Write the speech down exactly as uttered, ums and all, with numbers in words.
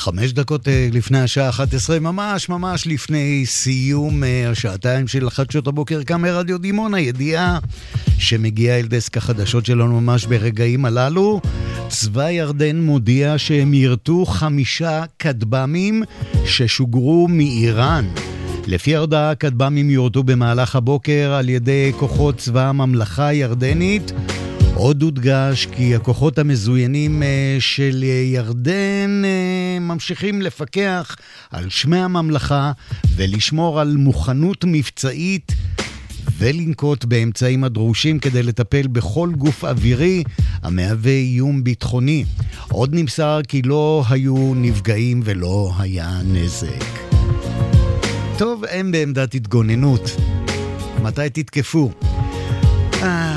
חמש דקות לפני השעה אחת עשרה, ממש ממש לפני סיום השעתיים של חדשות הבוקר כאן מרדיו דימונה, ידיעה שמגיעה אל דסק החדשות שלנו ממש ברגעים הללו. צבא ירדן מודיע שהם ירתו חמישה כטב"מים ששוגרו מאיראן. לפי ההודעה, הכטב"מים יורתו במהלך הבוקר על ידי כוחות צבא הממלכה הירדנית. עוד הודגש כי הכוחות המזוינים של ירדן ממשיכים לפקח על שמי הממלכה ולשמור על מוכנות מבצעית ולנקוט באמצעים הדרושים כדי לטפל בכל גוף אווירי המהווה איום ביטחוני. עוד נמסר כי לא היו נפגעים ולא היה נזק. טוב, הם בעמדת התגוננות. מתי תתקפו? אה...